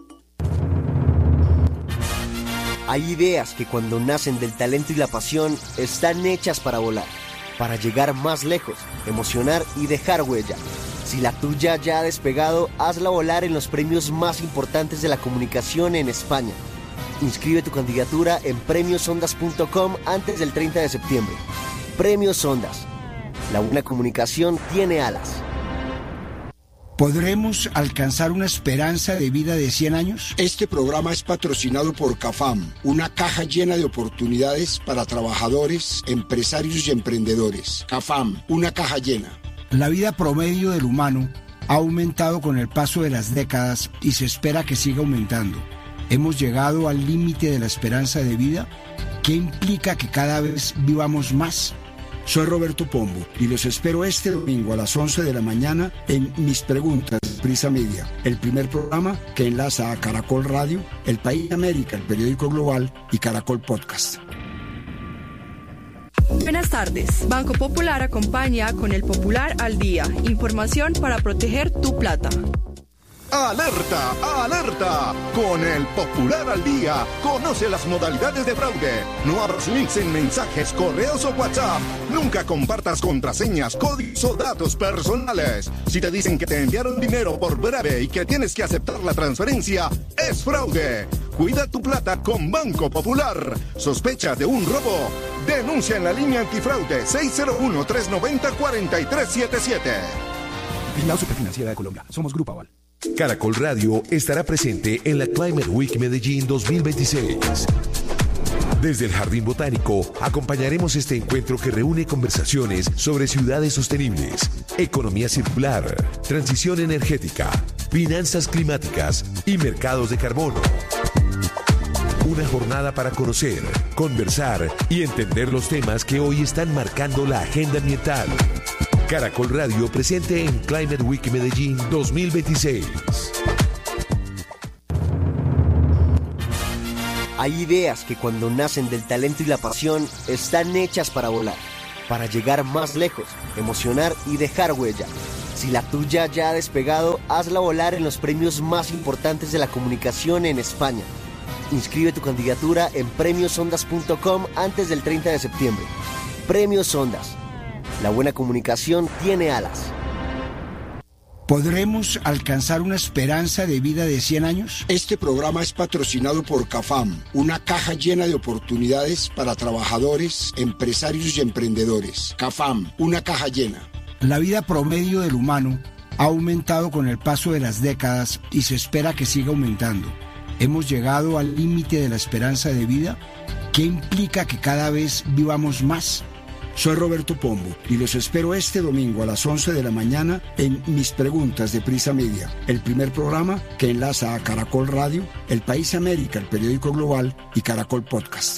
Hay ideas que cuando nacen del talento y la pasión están hechas para volar, para llegar más lejos, emocionar y dejar huella. Si la tuya ya ha despegado, hazla volar en los premios más importantes de la comunicación en España. Inscribe tu candidatura en premiosondas.com antes del 30 de septiembre. Premios Ondas. La buena comunicación tiene alas. ¿Podremos alcanzar una esperanza de vida de 100 años? Este programa es patrocinado por CAFAM, una caja llena de oportunidades para trabajadores, empresarios y emprendedores. CAFAM, una caja llena. La vida promedio del humano ha aumentado con el paso de las décadas y se espera que siga aumentando. Hemos llegado al límite de la esperanza de vida, que implica que cada vez vivamos más. Soy Roberto Pombo y los espero este domingo a las 11 de la mañana en Mis Preguntas, Prisa Media, el primer programa que enlaza a Caracol Radio, El País de América, el periódico global y Caracol Podcast. Buenas tardes. Banco Popular acompaña con el Popular al Día. Información para proteger tu plata. ¡Alerta! ¡Alerta! Con el Popular al Día, conoce las modalidades de fraude. No abras links en mensajes, correos o WhatsApp. Nunca compartas contraseñas, códigos o datos personales. Si te dicen que te enviaron dinero por breve y que tienes que aceptar la transferencia, es fraude. Cuida tu plata con Banco Popular. ¿Sospechas de un robo? Denuncia en la línea antifraude 601-390-4377. Vigilado Superfinanciera de Colombia. Somos Grupo Aval. Caracol Radio estará presente en la Climate Week Medellín 2026. Desde el Jardín Botánico acompañaremos este encuentro que reúne conversaciones sobre ciudades sostenibles, economía circular, transición energética, finanzas climáticas y mercados de carbono. Una jornada para conocer, conversar y entender los temas que hoy están marcando la agenda ambiental. Caracol Radio presente en Climate Week Medellín 2026. Hay ideas que cuando nacen del talento y la pasión están hechas para volar, para llegar más lejos, emocionar y dejar huella. Si la tuya ya ha despegado, hazla volar en los premios más importantes de la comunicación en España. Inscribe tu candidatura en premiosondas.com antes del 30 de septiembre. Premios Ondas. La buena comunicación tiene alas. ¿Podremos alcanzar una esperanza de vida de 100 años? Este programa es patrocinado por CAFAM, una caja llena de oportunidades para trabajadores, empresarios y emprendedores. CAFAM, una caja llena. La vida promedio del humano ha aumentado con el paso de las décadas y se espera que siga aumentando. Hemos llegado al límite de la esperanza de vida, que implica que cada vez vivamos más. Soy Roberto Pombo y los espero este domingo a las 11 de la mañana en Mis Preguntas de Prisa Media, el primer programa que enlaza a Caracol Radio, El País América, el periódico global y Caracol Podcast.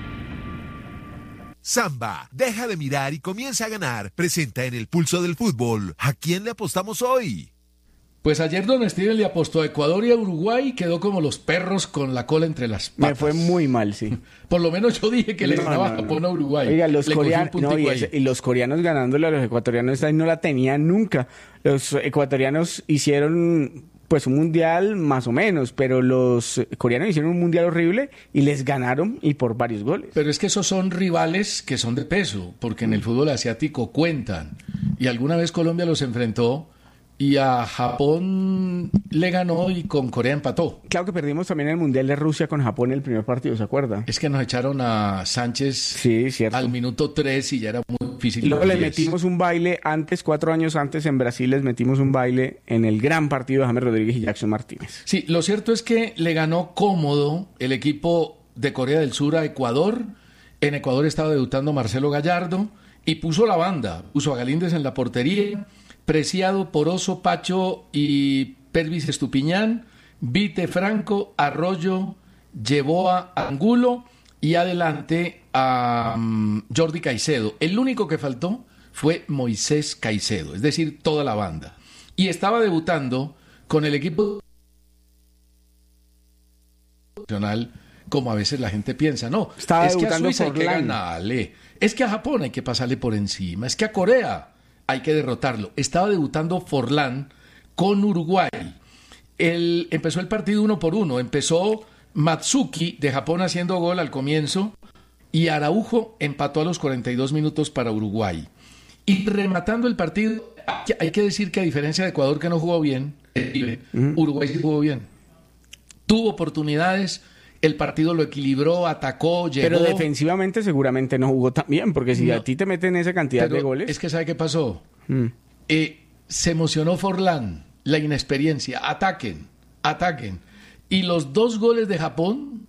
Samba, deja de mirar y comienza a ganar. Presenta en el Pulso del Fútbol. ¿A quién le apostamos hoy? Pues ayer don Steven le apostó a Ecuador y a Uruguay y quedó como los perros con la cola entre las patas. Me fue muy mal, sí. Por lo menos yo dije que le ganaba Japón a Uruguay. Oiga, los coreanos, y los coreanos ganándole a los ecuatorianos no la tenían nunca. Los ecuatorianos hicieron pues un mundial más o menos, pero los coreanos hicieron un mundial horrible y les ganaron y por varios goles. Pero es que esos son rivales que son de peso, porque en el fútbol asiático cuentan. Y alguna vez Colombia los enfrentó y a Japón le ganó y con Corea empató. Claro que perdimos también el Mundial de Rusia con Japón en el primer partido, ¿se acuerda? Es que nos echaron a Sánchez al minuto 3 y ya era muy difícil. Y luego le metimos un baile antes, 4 años antes en Brasil les metimos un baile en el gran partido de James Rodríguez y Jackson Martínez. Sí, lo cierto es que le ganó cómodo el equipo de Corea del Sur a Ecuador. En Ecuador estaba debutando Marcelo Gallardo y puso la banda, puso a Galíndez en la portería, Preciado, Poroso, Pacho y Pervis Estupiñán, Vite Franco, Arroyo, Yeboa, Angulo y adelante a Jordi Caicedo. El único que faltó fue Moisés Caicedo, es decir, toda la banda. Y estaba debutando con el equipo nacional, como a veces la gente piensa. No, estaba es que a Suiza hay Forlán. que ganarle, es que a Japón hay que pasarle por encima, es que a Corea hay que derrotarlo. Estaba debutando Forlán con Uruguay. Empezó el partido 1-1. Empezó Matsuki de Japón haciendo gol al comienzo y Araujo empató a los 42 minutos para Uruguay. Y rematando el partido, hay que decir que a diferencia de Ecuador, que no jugó bien, Uruguay sí jugó bien. Tuvo oportunidades, el partido lo equilibró, atacó, llegó. Pero defensivamente seguramente no jugó tan bien, porque si a ti te meten esa cantidad de goles... Es que ¿sabe qué pasó? Se emocionó Forlán, la inexperiencia. Ataquen. Y los 2 goles de Japón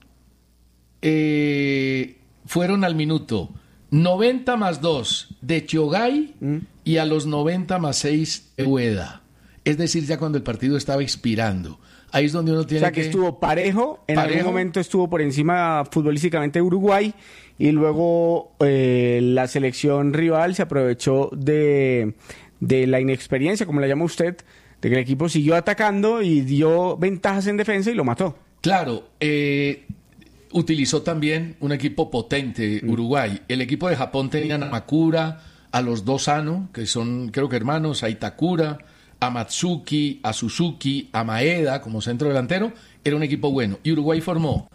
fueron al minuto 90+2 de Chogai y a los 90+6 de Ueda. Es decir, ya cuando el partido estaba expirando. Ahí es donde uno tiene que... O sea, que estuvo parejo, en algún momento estuvo por encima futbolísticamente de Uruguay y luego la selección rival se aprovechó de la inexperiencia, como la llama usted, de que el equipo siguió atacando y dio ventajas en defensa y lo mató. Claro, utilizó también un equipo potente, Uruguay. El equipo de Japón tenía a Namakura, a los 2 Ano, que son creo que hermanos, a Itakura, a Matsuki, a Suzuki, a Maeda como centro delantero. Era un equipo bueno. Y Uruguay formó.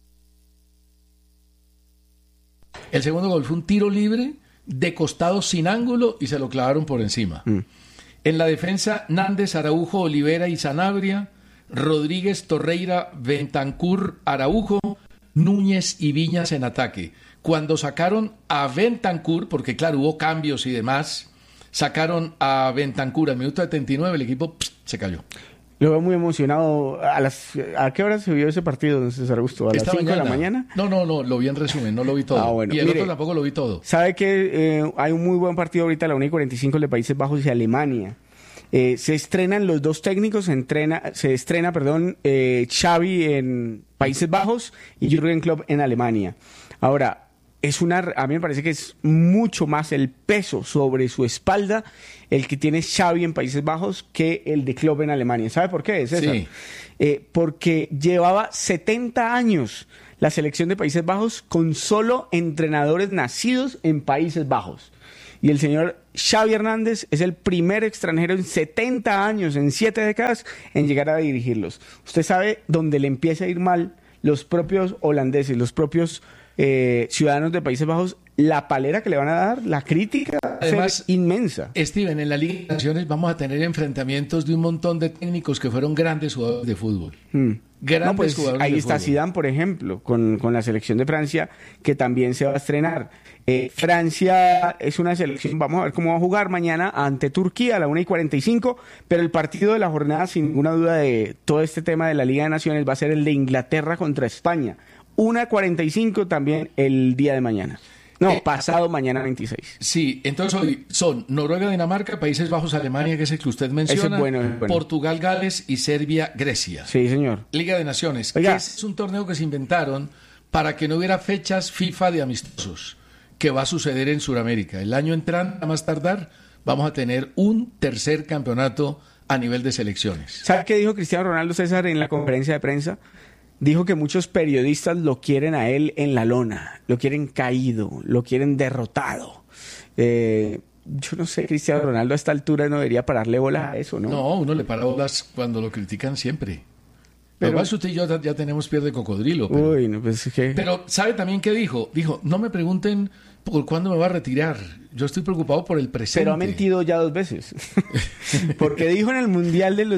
El segundo gol fue un tiro libre de costado sin ángulo y se lo clavaron por encima. En la defensa, Nández, Araujo, Olivera y Sanabria, Rodríguez, Torreira, Bentancur, Araujo, Núñez y Viñas en ataque. Cuando sacaron a Bentancur, porque claro, hubo cambios y demás, sacaron a Bentancur al minuto 79, el equipo se cayó. Lo veo muy emocionado. ¿A qué hora se vio ese partido, César Augusto? ¿A las 5 de la mañana? No, lo vi en resumen, no lo vi todo. Bueno, y el otro tampoco lo vi todo. ¿Sabe que hay un muy buen partido ahorita a la 1:45 de Países Bajos y Alemania? Se estrenan los 2 técnicos, se estrena Xavi en Países Bajos y Jürgen Klopp en Alemania. Ahora, a mí me parece que es mucho más el peso sobre su espalda el que tiene Xavi en Países Bajos que el de Klopp en Alemania. ¿Sabe por qué, César? Sí. Porque llevaba 70 años la selección de Países Bajos con solo entrenadores nacidos en Países Bajos. Y el señor Xavi Hernández es el primer extranjero en 70 años, en 7 décadas, en llegar a dirigirlos. Usted sabe dónde le empieza a ir mal los propios holandeses, los propios ciudadanos de Países Bajos, la palera que le van a dar, la crítica, además, inmensa. Steven, en la Liga de Naciones vamos a tener enfrentamientos de un montón de técnicos que fueron grandes jugadores de fútbol. Grandes pues, jugadores ahí de está fútbol. Zidane, por ejemplo, con la selección de Francia, que también se va a estrenar. Francia es una selección, vamos a ver cómo va a jugar mañana ante Turquía a la 1:45, pero el partido de la jornada, sin ninguna duda, de todo este tema de la Liga de Naciones va a ser el de Inglaterra contra España. 1:45 también el día de mañana. No, pasado mañana 26. Sí, entonces hoy son Noruega, Dinamarca, Países Bajos, Alemania, que es el que usted menciona, es bueno. Portugal, Gales y Serbia, Grecia. Sí, señor. Liga de Naciones, Oiga. que es un torneo que se inventaron para que no hubiera fechas FIFA de amistosos, que va a suceder en Sudamérica. El año entrante, a más tardar, vamos a tener un tercer campeonato a nivel de selecciones. ¿Sabe qué dijo Cristiano Ronaldo, César, en la conferencia de prensa? Dijo que muchos periodistas lo quieren a él en la lona, lo quieren caído, lo quieren derrotado. Yo no sé, Cristiano Ronaldo a esta altura no debería pararle bola a eso, ¿no? No, uno le para bolas cuando lo critican siempre. Pero igual usted y yo ya tenemos piel de cocodrilo. Pero, uy, no, pues que... pero ¿sabe también qué dijo? Dijo, no me pregunten por cuándo me va a retirar. Yo estoy preocupado por el presente. Pero ha mentido ya 2 veces. Porque dijo en el Mundial del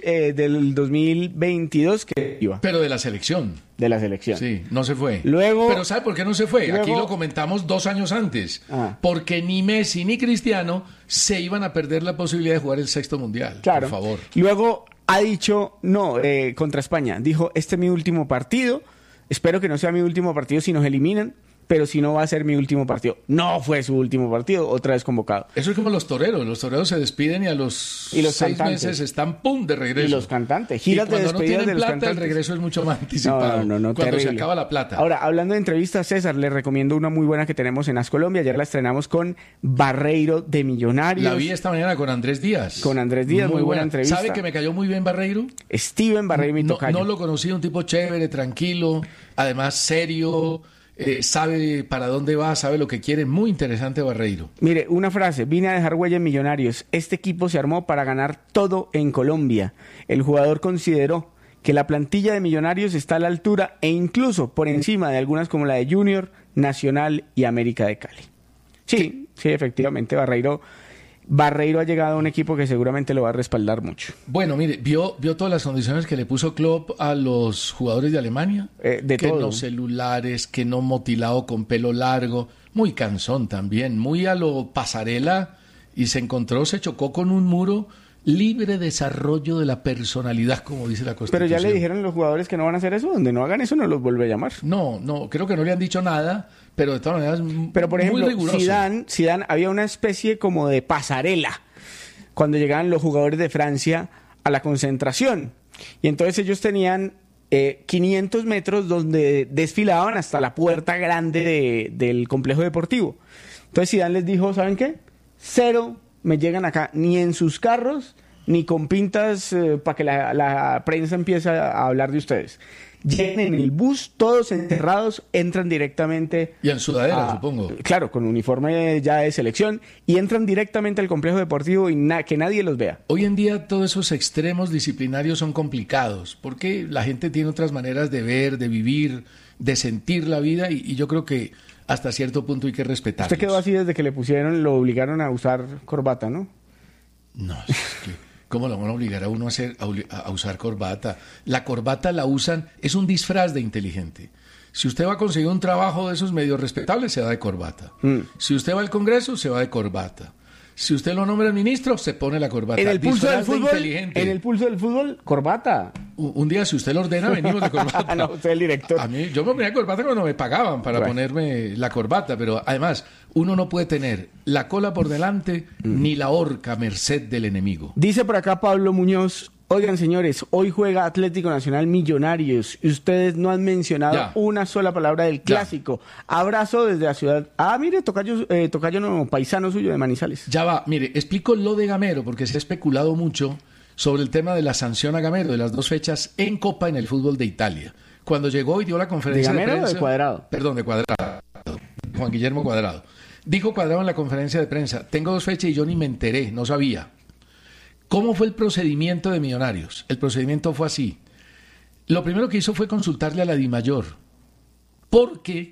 2022 que iba. Pero de la selección. De la selección. Sí, no se fue. Luego... Pero ¿sabe por qué no se fue? Luego... Aquí lo comentamos 2 años antes. Porque ni Messi ni Cristiano se iban a perder la posibilidad de jugar el 6º Mundial. Claro. Por favor. Luego ha dicho, no, contra España. Dijo, este es mi último partido. Espero que no sea mi último partido si nos eliminan. Pero si no va a ser mi último partido. No fue su último partido, otra vez convocado. Eso es como los toreros. Los toreros se despiden y a los 6 meses están ¡pum! De regreso. Y los cantantes, giras de despedida de los plata, cantantes. El regreso es mucho más anticipado. No, cuando terrible. se acaba la plata. Ahora, hablando de entrevistas, César, le recomiendo una muy buena que tenemos en As Colombia. Ayer la estrenamos con Barreiro de Millonarios. La vi esta mañana con Andrés Díaz. Con Andrés Díaz, muy buena entrevista. ¿Sabe que me cayó muy bien Barreiro? Steven Barreiro, mi tocayo. No lo conocí, un tipo chévere, tranquilo, además serio... sabe para dónde va, sabe lo que quiere, muy interesante Barreiro. Mire, una frase, vine a dejar huella en Millonarios, este equipo se armó para ganar todo en Colombia. El jugador consideró que la plantilla de Millonarios está a la altura e incluso por encima de algunas como la de Junior, Nacional y América de Cali. Sí, efectivamente, Barreiro ha llegado a un equipo que seguramente lo va a respaldar mucho. Bueno, mire, ¿vio todas las condiciones que le puso Klopp a los jugadores de Alemania? De que todo. No celulares, que no motilado con pelo largo, muy cansón también, muy a lo pasarela, y se chocó con un muro. Libre desarrollo de la personalidad, como dice la Constitución. Pero ya le dijeron a los jugadores que no van a hacer eso, donde no hagan eso no los vuelve a llamar. No, creo que no le han dicho nada, pero de todas maneras pero por ejemplo, muy riguroso. Zidane había una especie como de pasarela cuando llegaban los jugadores de Francia a la concentración. Y entonces ellos tenían 500 metros donde desfilaban hasta la puerta grande del complejo deportivo. Entonces Zidane les dijo, ¿saben qué? 0 me llegan acá, ni en sus carros, ni con pintas para que la prensa empiece a hablar de ustedes. Lleguen en el bus, todos encerrados, entran directamente... Y en sudadera, supongo. Claro, con uniforme ya de selección, y entran directamente al complejo deportivo y que nadie los vea. Hoy en día todos esos extremos disciplinarios son complicados, porque la gente tiene otras maneras de ver, de vivir, de sentir la vida, y yo creo que hasta cierto punto hay que respetarlos. Usted quedó así desde que lo obligaron a usar corbata, ¿no? No, es que, ¿cómo lo van a obligar a uno a usar corbata? La corbata la usan, es un disfraz de inteligente. Si usted va a conseguir un trabajo de esos medios respetables, se va de corbata. Si usted va al Congreso, se va de corbata. Si usted lo nombra ministro, se pone la corbata. En el pulso del fútbol, inteligente. En el pulso del fútbol, corbata. Un día, si usted lo ordena, venimos de corbata. No, usted es el director. A mí, yo me ponía corbata cuando me pagaban para ponerme la corbata, pero además, uno no puede tener la cola por delante ni la horca a merced del enemigo. Dice por acá Pablo Muñoz, oigan señores, hoy juega Atlético Nacional Millonarios y ustedes no han mencionado una sola palabra del clásico. Abrazo desde la ciudad. Mire, tocayo no, paisano suyo de Manizales. Ya va, mire, explico lo de Gamero, porque se ha especulado mucho sobre el tema de la sanción a Gamero de las 2 fechas en Copa en el fútbol de Italia. Cuando llegó y dio la conferencia de Gamero prensa... o de Cuadrado? Perdón, de Cuadrado. Juan Guillermo Cuadrado. Dijo Cuadrado en la conferencia de prensa, tengo 2 fechas y yo ni me enteré, no sabía. ¿Cómo fue el procedimiento de Millonarios? El procedimiento fue así. Lo primero que hizo fue consultarle a la DIMAYOR, porque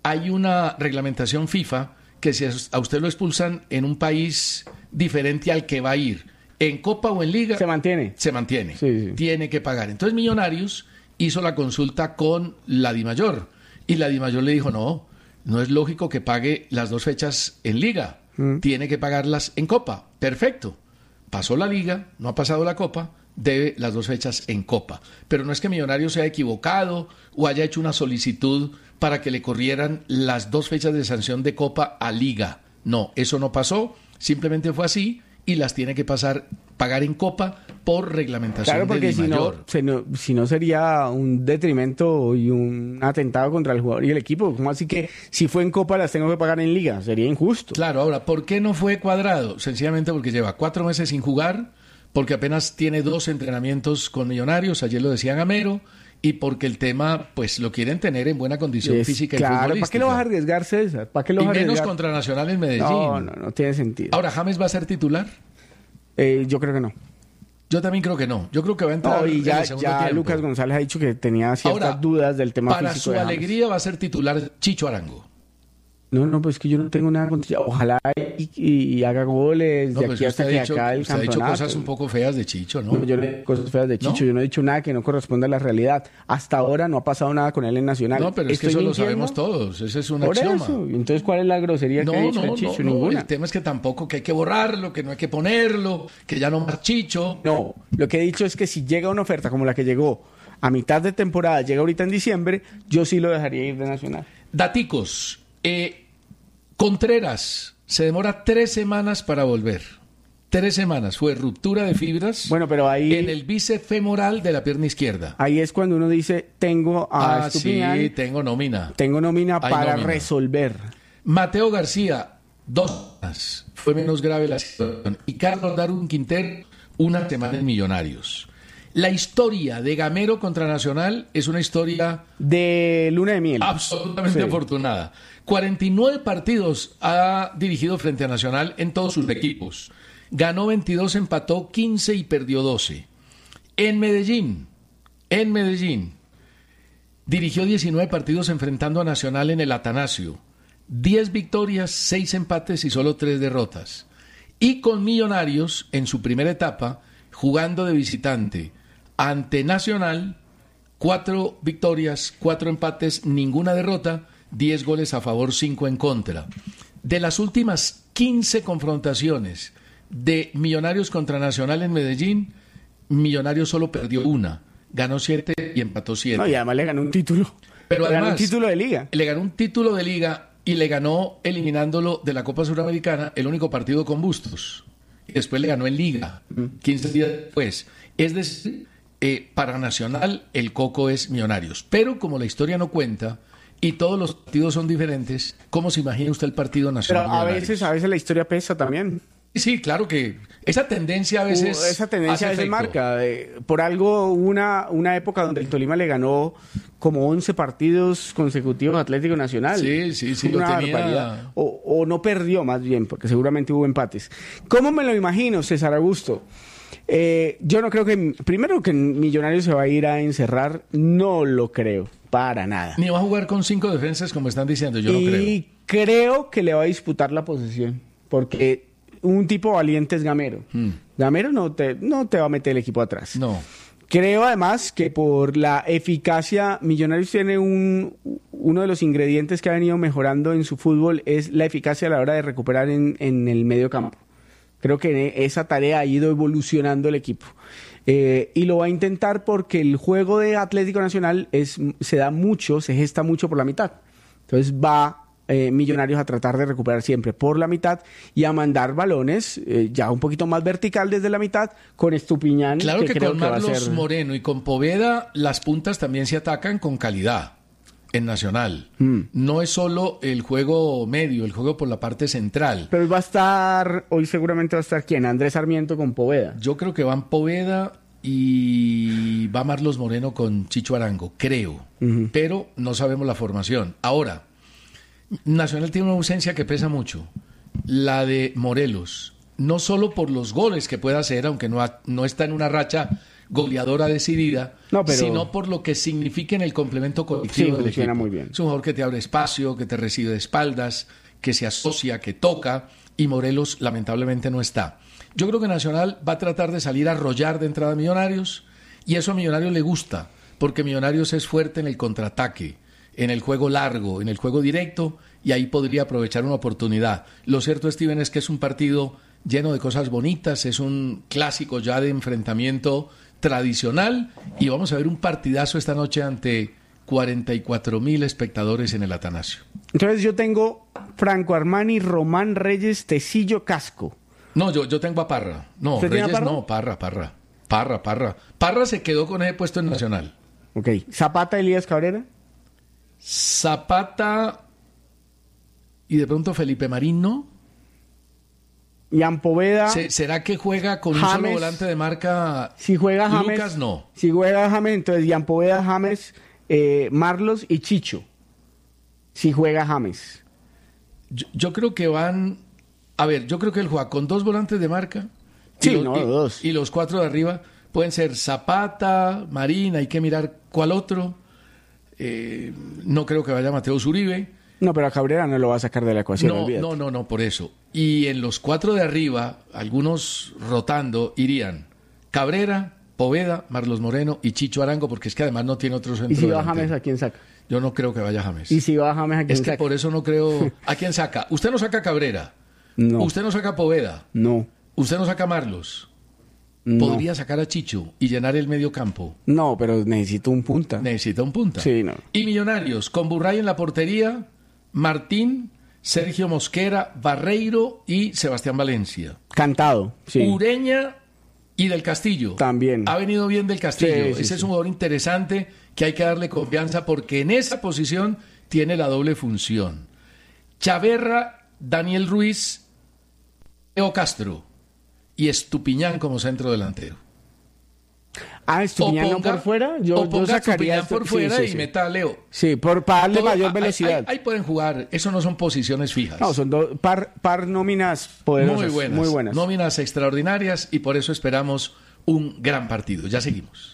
hay una reglamentación FIFA que si a usted lo expulsan en un país diferente al que va a ir, en Copa o en Liga, se mantiene. Sí. Tiene que pagar. Entonces Millonarios hizo la consulta con la DIMAYOR y la DIMAYOR le dijo, no es lógico que pague las 2 fechas en Liga, tiene que pagarlas en Copa. Perfecto. Pasó la Liga, no ha pasado la Copa, debe las 2 fechas en Copa. Pero no es que Millonarios se haya equivocado o haya hecho una solicitud para que le corrieran las 2 fechas de sanción de Copa a Liga. No, eso no pasó, simplemente fue así y las tiene que pagar en Copa por reglamentación. Claro, porque si no sería un detrimento y un atentado contra el jugador y el equipo. ¿Cómo así que si fue en Copa las tengo que pagar en Liga? Sería injusto. Claro, ahora, ¿por qué no fue Cuadrado? Sencillamente porque lleva 4 meses sin jugar, porque apenas tiene 2 entrenamientos con Millonarios, ayer lo decía Gamero, y porque el tema, pues, lo quieren tener en buena condición física y futbolística. ¿Para qué lo vas a arriesgar, César? ¿Para qué lo y vas a menos contra Nacional en Medellín. No tiene sentido. Ahora, ¿James va a ser titular? Yo creo que no. Yo también creo que no. Yo creo que va a entrar y en el segundo tiempo. Lucas González ha dicho que tenía ciertas dudas del tema para físico. Para su alegría va a ser titular Chicho Arango. No, pues que yo no tengo nada contra. Ojalá y haga goles de aquí hasta que acá el campeonato. Usted ha dicho cosas un poco feas de Chicho, ¿no? Yo no he dicho cosas feas de Chicho. ¿No? Yo no he dicho nada que no corresponda a la realidad. Hasta ahora no ha pasado nada con él en Nacional. No, pero es que eso lo sabemos todos. Ese es un axioma. Eso. Entonces, ¿cuál es la grosería que ha dicho de Chicho? Ninguna. El tema es que tampoco que hay que borrarlo, que no hay que ponerlo, que ya no más Chicho. No, lo que he dicho es que si llega una oferta como la que llegó a mitad de temporada, llega ahorita en diciembre, yo sí lo dejaría ir de Nacional. Daticos. Contreras se demora 3 semanas para volver. 3 semanas. Fue ruptura de fibras. Bueno, pero ahí en el bíceps femoral de la pierna izquierda. Ahí es cuando uno dice, tengo a Estupiñán. Sí, tengo nómina. Tengo nómina para resolver. Mateo García, 2 semanas. Fue menos grave la situación. Y Carlos Darwin Quintero, 1 semana en Millonarios. La historia de Gamero contra Nacional es una historia de luna de miel. Absolutamente afortunada. 49 partidos ha dirigido frente a Nacional en todos sus equipos. Ganó 22, empató 15 y perdió 12. En Medellín, dirigió 19 partidos enfrentando a Nacional en el Atanasio. 10 victorias, 6 empates y solo 3 derrotas. Y con Millonarios, en su primera etapa, jugando de visitante ante Nacional, 4 victorias, 4 empates, ninguna derrota, 10 goles a favor, 5 en contra. De las últimas 15 confrontaciones de Millonarios contra Nacional en Medellín, Millonarios solo perdió 1, ganó 7 y empató 7. No, y además le ganó un título. Pero además, ganó un título de liga. Le ganó un título de liga y le ganó eliminándolo de la Copa Suramericana, el único partido con Bustos. Y después le ganó en liga, 15 días después. Es decir, para Nacional el coco es Millonarios. Pero como la historia no cuenta y todos los partidos son diferentes, ¿cómo se imagina usted el partido Nacional? Pero a veces la historia pesa también. Sí, claro que esa tendencia a veces marca. Por algo una época donde el Tolima le ganó como 11 partidos consecutivos a Atlético Nacional. Sí, una barbaridad. O no perdió más bien, porque seguramente hubo empates. ¿Cómo me lo imagino, César Augusto? Yo no creo primero que Millonarios se va a ir a encerrar, no lo creo, para nada. Ni va a jugar con 5 defensas como están diciendo, yo no creo. Y creo que le va a disputar la posesión, porque un tipo valiente es Gamero. Gamero no te va a meter el equipo atrás. No. Creo además que por la eficacia, Millonarios tiene uno de los ingredientes que ha venido mejorando en su fútbol, es la eficacia a la hora de recuperar en el medio campo. Creo que esa tarea ha ido evolucionando el equipo. Y lo va a intentar porque el juego de Atlético Nacional se gesta mucho por la mitad. Entonces va Millonarios a tratar de recuperar siempre por la mitad y a mandar balones ya un poquito más vertical desde la mitad con Estupiñán. Claro que con Marlos Moreno y con Poveda las puntas también se atacan con calidad en Nacional. No es solo el juego medio, el juego por la parte central. Pero hoy seguramente va a estar ¿quién? Andrés Sarmiento con Poveda. Yo creo que van Poveda y va Marlos Moreno con Chicho Arango, creo. Pero no sabemos la formación. Ahora, Nacional tiene una ausencia que pesa mucho, la de Morelos. No solo por los goles que pueda hacer, aunque no está en una racha goleadora decidida, sino por lo que significa en el complemento colectivo del equipo. Muy bien. Es un jugador que te abre espacio, que te recibe de espaldas, que se asocia, que toca, y Morelos lamentablemente no está. Yo creo que Nacional va a tratar de salir a arrollar de entrada a Millonarios, y eso a Millonarios le gusta, porque Millonarios es fuerte en el contraataque, en el juego largo, en el juego directo, y ahí podría aprovechar una oportunidad. Lo cierto, Steven, es que es un partido lleno de cosas bonitas, es un clásico ya de enfrentamiento tradicional, y vamos a ver un partidazo esta noche ante 44.000 espectadores en el Atanasio. Entonces yo tengo Franco Armani, Román Reyes, Tecillo, Casco. No, yo tengo a Parra. No, Reyes Parra? No, Parra. Parra se quedó con ese puesto en Nacional. Ok. ¿Zapata, Elías Cabrera? Zapata y de pronto Felipe Marín, ¿no? Ian Poveda. ¿Será que juega con James, un solo volante de marca? Si juega James, Lucas, no. Si juega James, entonces Ian Poveda, James, Marlos y Chicho. Si juega James. Yo creo que van... A ver, yo creo que él juega con 2 volantes de marca. Sí, dos. Y los 4 de arriba pueden ser Zapata, Marín, hay que mirar cuál otro. No creo que vaya Mateo Uribe. No, pero a Cabrera no lo va a sacar de la ecuación. No, por eso. Y en los 4 de arriba, algunos rotando, irían Cabrera, Poveda, Marlos Moreno y Chicho Arango, porque es que además no tiene otro centro. ¿Y si va James, a quién saca? Yo no creo que vaya James. ¿Y si va James, a quién saca? Es que por eso no creo... ¿A quién saca? ¿Usted no saca Cabrera? No. ¿Usted no saca Poveda? No. ¿Usted no saca Marlos? No. ¿Podría sacar a Chicho y llenar el medio campo? No, pero necesito un punta. Necesita un punta. Sí, no. Y Millonarios, con Burray en la portería, Martín, Sergio Mosquera, Barreiro y Sebastián Valencia. Cantado, sí. Ureña y Del Castillo. También. Ha venido bien Del Castillo. Sí, Ese es un jugador interesante que hay que darle confianza porque en esa posición tiene la doble función. Chaverra, Daniel Ruiz, Leo Castro y Estupiñán como centro delantero. Estupiñán por fuera. Yo sacaría Estupiñán por fuera y meta a Leo. Sí, para darle mayor velocidad. Ahí pueden jugar. Eso no son posiciones fijas. No, son par nóminas poderosas. Muy buenas. Nóminas extraordinarias y por eso esperamos un gran partido. Ya seguimos.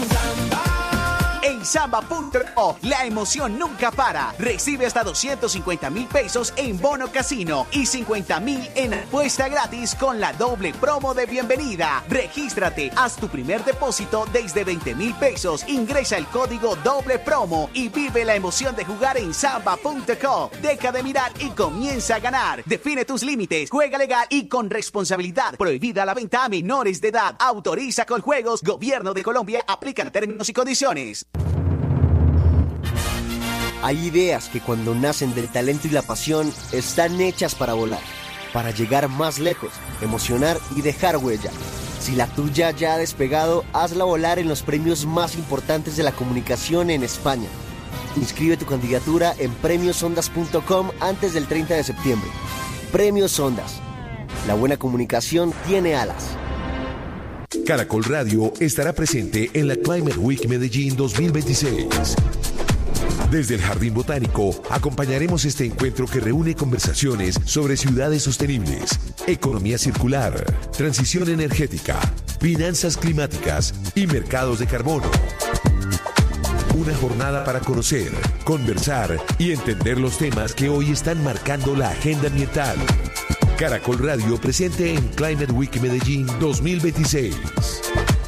En Samba.co, la emoción nunca para. Recibe hasta 250.000 pesos en bono casino y 50.000 en apuesta gratis con la doble promo de bienvenida. Regístrate, haz tu primer depósito desde 20.000 pesos, ingresa el código doble promo y vive la emoción de jugar en Samba.co. Deja de mirar y comienza a ganar. Define tus límites, juega legal y con responsabilidad. Prohibida la venta a menores de edad. Autoriza Coljuegos, Gobierno de Colombia. Aplican términos y condiciones. Hay ideas que cuando nacen del talento y la pasión están hechas para volar, para llegar más lejos, emocionar y dejar huella. Si la tuya ya ha despegado, hazla volar en los premios más importantes de la comunicación en España. Inscribe tu candidatura en premiosondas.com antes del 30 de septiembre. Premios Ondas. La buena comunicación tiene alas. Caracol Radio estará presente en la Climate Week Medellín 2026. Desde el Jardín Botánico acompañaremos este encuentro que reúne conversaciones sobre ciudades sostenibles, economía circular, transición energética, finanzas climáticas y mercados de carbono. Una jornada para conocer, conversar y entender los temas que hoy están marcando la agenda ambiental. Caracol Radio presente en Climate Week Medellín 2026.